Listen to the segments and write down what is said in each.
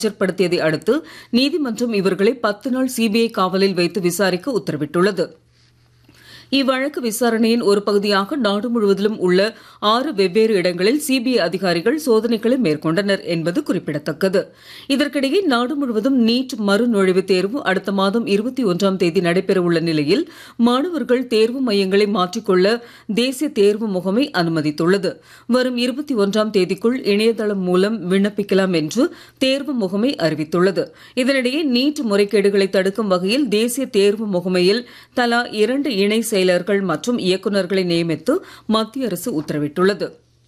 ஆஜர்படுத்தியதை அடுத்து நீதிமன்றம் இவர்களை 10 நாள் சிபிஐ காவலில் வைத்து விசாரிக்க உத்தரவிட்டுள்ளது. இவ்வழக்கு விசாரணையின் ஒரு பகுதியாக நாடு முழுவதிலும் உள்ள 6 வெவ்வேறு இடங்களில் சிபிஐ அதிகாரிகள் சோதனைகளை மேற்கொண்டனர் என்பது குறிப்பிடத்தக்கது. இதற்கிடையே நாடு முழுவதும் நீட் மறுநுழைவுத் தேர்வு அடுத்த மாதம் 21ஆம் தேதி நடைபெறவுள்ள நிலையில் மாணவர்கள் தேர்வு மையங்களை மாற்றிக்கொள்ள தேசிய தேர்வு முகமை அனுமதித்துள்ளது. வரும் 21ஆம் தேதிக்குள் இணையதளம் மூலம் விண்ணப்பிக்கலாம் என்று தேர்வு முகமை அறிவித்துள்ளது. இதனிடையே நீட் முறைகேடுகளை தடுக்கும் வகையில் தேசிய தேர்வு முகமையில் தலா 2 இணை செயலர்கள் மற்றும் இயக்குநர்களை நியமித்து மத்திய அரசு உத்தரவிட்டுள்ளது.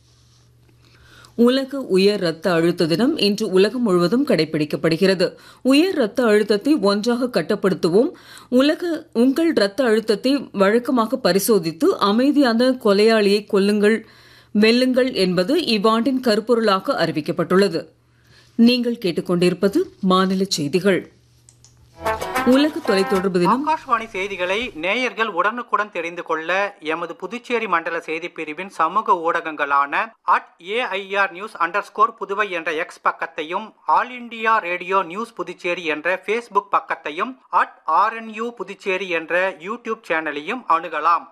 உலக உயர் ரத்த அழுத்த தினம் இன்று உலகம் முழுவதும் கடைபிடிக்கப்படுகிறது. உயர் ரத்த அழுத்தத்தை ஒன்றாக கட்டுப்படுத்துவோம், உங்கள் ரத்த அழுத்தத்தை வழக்கமாக பரிசோதித்து அமைதியான கொலையாளியை வெல்லுங்கள் என்பது இவ்வாண்டின் கருப்பொருளாக அறிவிக்கப்பட்டுள்ளது. நீங்கள் கேட்டுக்கொண்டிருப்பது மாநில செய்திகள். உலக தொலைத்தொடர்பு தினம். ஆகாஷ்வாணி செய்திகளை நேயர்கள் உடனுக்குடன் தெரிந்து கொள்ள எமது புதுச்சேரி மண்டல செய்திப் பிரிவின் சமூக ஊடகங்களான @AIRnews_புதுவை என்ற எக்ஸ் பக்கத்தையும், all India radio news Puducherry என்ற பேஸ்புக் பக்கத்தையும், @RNU புதுச்சேரி என்ற யூடியூப் சேனலையும் அணுகலாம்.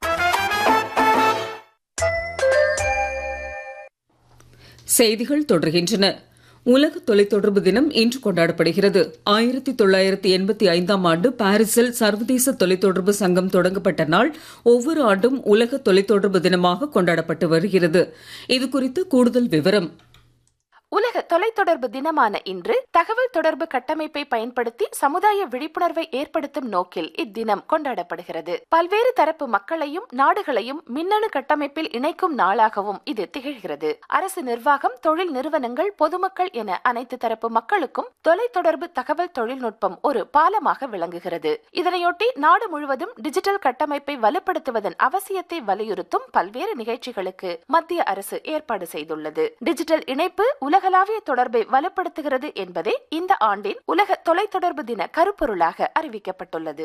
செய்திகள் தொடர்கின்றன. உலக தொலைத்தொடர்பு தினம் இன்று கொண்டாடப்படுகிறது. 1985ஆம் ஆண்டு பாரிஸில் சர்வதேச தொலைத்தொடர்பு சங்கம் தொடங்கப்பட்ட நாள் ஒவ்வொரு ஆண்டும் உலக தொலைத்தொடர்பு தினமாக கொண்டாடப்பட்டு வருகிறது. இது குறித்து கூடுதல் விவரம். உலக தொலைத்தொடர்பு தினமான இன்று தகவல் தொடர்பு கட்டமைப்பை பயன்படுத்தி சமுதாய விழிப்புணர்வை ஏற்படுத்தும் நோக்கில் இத்தினம் கொண்டாடப்படுகிறது. பல்வேறு தரப்பு மக்களையும் நாடுகளையும் மின்னணு கட்டமைப்பில் இணைக்கும் நாளாகவும் இது திகழ்கிறது. அரசு நிர்வாகம், தொழில் நிறுவனங்கள், பொதுமக்கள் என அனைத்து தரப்பு மக்களுக்கும் தொலைத்தொடர்பு தகவல் தொழில்நுட்பம் ஒரு பாலமாக விளங்குகிறது. இதனையொட்டி நாடு முழுவதும் டிஜிட்டல் கட்டமைப்பை வலுப்படுத்துவதன் அவசியத்தை வலியுறுத்தும் பல்வேறு நிகழ்ச்சிகளுக்கு மத்திய அரசு ஏற்பாடு செய்துள்ளது. டிஜிட்டல் இணைப்பு உலகளாவிய தொடர்பை வலுப்படுத்துகிறது என்பதே இந்த ஆண்டின் உலக தொலைத்தொடர்பு தின கருப்பொருளாக அறிவிக்கப்பட்டுள்ளது.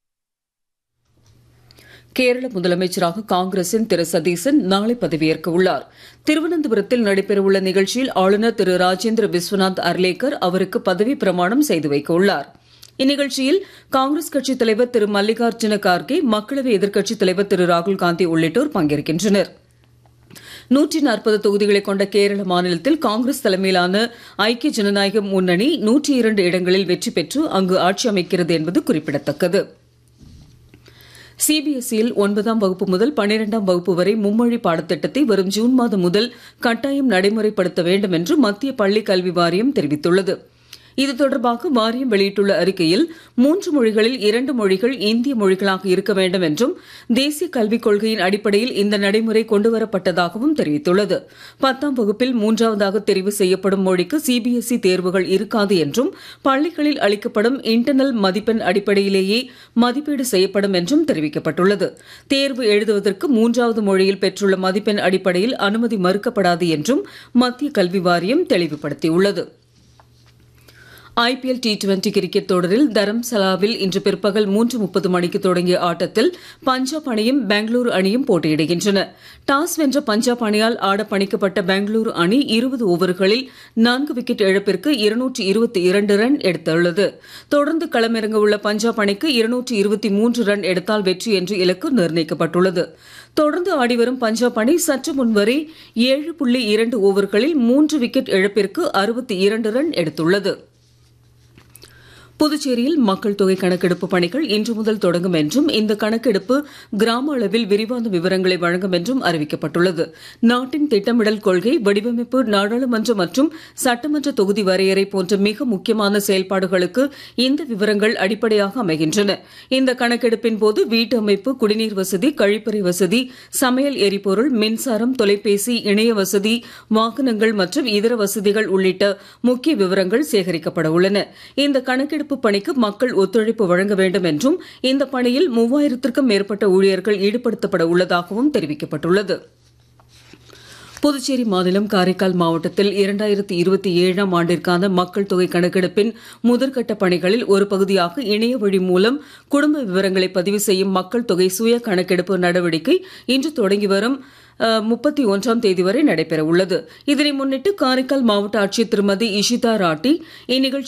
கேரள முதலமைச்சராக காங்கிரசின் திரு சதீசன் நாளை பதவியேற்க உள்ளார். திருவனந்தபுரத்தில் நடைபெறவுள்ள நிகழ்ச்சியில் ஆளுநர் திரு ராஜேந்திர விஸ்வநாத் அர்லேக்கர் அவருக்கு பதவி பிரமாணம் செய்து வைக்க உள்ளார். இந்நிகழ்ச்சியில் காங்கிரஸ் கட்சித் தலைவர் திரு மல்லிகார்ஜுன கார்கே, மக்களவை எதிர்க்கட்சித் தலைவர் திரு ராகுல் காந்தி உள்ளிட்டோர் பங்கேற்கின்றனர். 140 தொகுதிகளை கொண்ட கேரள மாநிலத்தில் காங்கிரஸ் தலைமையிலான ஐக்கிய ஜனநாயக முன்னணி 102 இடங்களில் வெற்றி பெற்று அங்கு ஆட்சி அமைக்கிறது என்பது குறிப்பிடத்தக்கது. சிபிஎஸ்இயில் 9ஆம் வகுப்பு முதல் 12ஆம் வகுப்பு வரை மும்மொழி பாடத்திட்டத்தை வரும் ஜூன் மாதம் முதல் கட்டாயம் நடைமுறைப்படுத்த வேண்டும் என்று மத்திய பள்ளிக் கல்வி வாரியம் தெரிவித்துள்ளது. இது தொடர்பாக வாரியம் வெளியிட்டுள்ள அறிக்கையில் 3 மொழிகளில் 2 மொழிகள் இந்திய மொழிகளாக இருக்க வேண்டும் என்றும் தேசிய கல்விக் கொள்கையின் அடிப்படையில் இந்த நடைமுறை கொண்டுவரப்பட்டதாகவும் தெரிவித்துள்ளது. 10ஆம் வகுப்பில் 3வதாக தெரிவு செய்யப்படும் மொழிக்கு சிபிஎஸ்இ தேர்வுகள் இருக்காது என்றும் பள்ளிகளில் அளிக்கப்படும் இன்டர்னல் மதிப்பெண் அடிப்படையிலேயே மதிப்பீடு செய்யப்படும் என்றும் தெரிவிக்கப்பட்டுள்ளது. தேர்வு எழுதுவதற்கு 3வது மொழியில் பெற்றுள்ள மதிப்பெண் அடிப்படையில் அனுமதி மறுக்கப்படாது என்றும் மத்திய கல்வி வாரியம் தெளிவுபடுத்தியுள்ளது. ஐபிஎல் T20 கிரிக்கெட் தொடரில் தரம்சாலாவில் இன்று பிற்பகல் 3:30 மணிக்கு தொடங்கிய ஆட்டத்தில் பஞ்சாப் அணியும் பெங்களூரு அணியும் போட்டியிடுகின்றன. டாஸ் வென்ற பஞ்சாப் அணியால் ஆட பணிக்கப்பட்ட பெங்களூரு அணி 20 ஓவர்களில் 4 விக்கெட் இழப்பிற்கு 222 ரன் எடுத்துள்ளது. தொடர்ந்து களமிறங்க உள்ள பஞ்சாப் அணிக்கு 223 ரன் எடுத்தால் வெற்றி என்ற இலக்கு நிர்ணயிக்கப்பட்டுள்ளது. தொடர்ந்து ஆடிவரும் பஞ்சாப் அணி சற்று முன்வரை 7.2 ஓவர்களில் 3 விக்கெட் இழப்பிற்கு 62 ரன் எடுத்துள்ளது. புதுச்சேரியில் மக்கள் தொகை கணக்கெடுப்பு பணிகள் இன்று முதல் தொடங்கும் என்றும் இந்த கணக்கெடுப்பு கிராம அளவில் விரிவான விவரங்களை வழங்கும் என்றும் அறிவிக்கப்பட்டுள்ளது. நாட்டின் திட்டமிடல் கொள்கை, வடிவமைப்பு, நாடாளுமன்ற மற்றும் சட்டமன்ற தொகுதி வரையறை போன்ற மிக முக்கியமான செயல்பாடுகளுக்கு இந்த விவரங்கள் அடிப்படையாக அமைகின்றன. இந்த கணக்கெடுப்பின் போது வீட்டு அமைப்பு, குடிநீர் வசதி, கழிப்பறை வசதி, சமையல் எரிபொருள், மின்சாரம், தொலைபேசி, இணைய வசதி, வாகனங்கள் மற்றும் இதர வசதிகள் உள்ளிட்ட முக்கிய விவரங்கள் சேகரிக்கப்பட உள்ளன. இந்த கணக்கெடுப்பு பணிக்கு மக்கள் ஒத்துழைப்பு வழங்க வேண்டும் என்றும் இந்த பணியில் 3000க்கும் மேற்பட்ட ஊழியர்கள் ஈடுபடுத்தப்பட உள்ளதாகவும் தெரிவிக்கப்பட்டுள்ளது. புதுச்சேரி மாநிலம் காரைக்கால் மாவட்டத்தில் 2027ஆம் ஆண்டிற்கான மக்கள் தொகை கணக்கெடுப்பின் முதற்கட்ட பணிகளில் ஒரு பகுதியாக இணைய வழி மூலம் குடும்ப விவரங்களை பதிவு செய்யும் மக்கள் தொகை சுய கணக்கெடுப்பு நடவடிக்கை இன்று தொடங்கி வரும் 31ஆம் தேதி வரை நடைபெற உள்ளது. இதனை முன்னிட்டு காரைக்கால் மாவட்ட ஆட்சியர் திருமதி இஷிதா ராட்டி இந்நிகழ்ச்சி